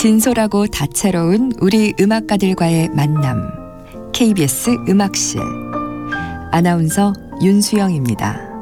진솔하고 다채로운 우리 음악가들과의 만남. KBS 음악실. 아나운서 윤수영입니다.